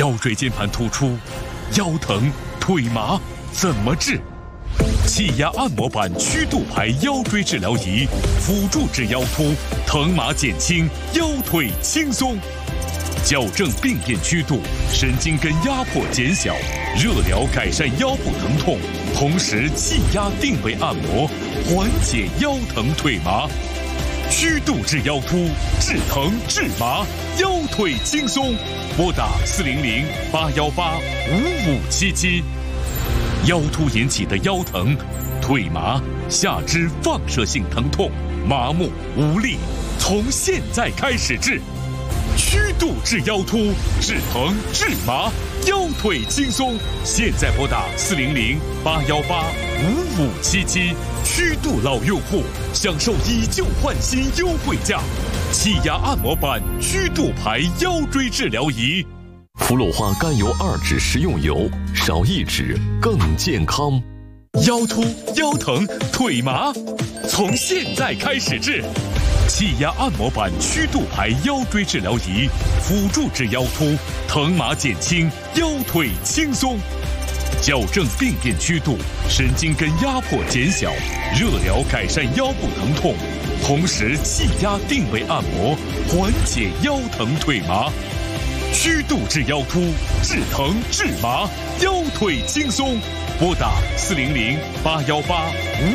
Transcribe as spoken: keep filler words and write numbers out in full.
腰椎间盘突出、腰疼、腿麻怎么治？气压按摩板曲度牌腰椎治疗仪，辅助治腰突，疼麻减轻，腰腿轻松。矫正病变曲度，神经根压迫减小，热疗改善腰部疼痛，同时气压定位按摩，缓解腰疼腿麻。曲度治腰突，治疼治麻，腰腿轻松。拨打四零零八幺八五五七七。腰突引起的腰疼、腿麻、下肢放射性疼痛、麻木无力，从现在开始治。曲度治腰突，治疼治麻，腰腿轻松。现在拨打四零零八幺八五五七七。曲度老用户享受以旧换新优惠价，气压按摩板曲度牌腰椎治疗仪。 氟鲁化甘油二酯食用油，少一酯更健康。 腰突、腰疼、腿麻，从现在开始治。气压按摩板曲度牌腰椎治疗仪，辅助治腰突，疼麻减轻，腰腿轻松。矫正病变曲度，神经根压迫减小，热疗改善腰部疼痛，同时气压定位按摩，缓解腰疼腿麻。曲度治腰突，治疼治麻，腰腿轻松。拨打四零零八幺八五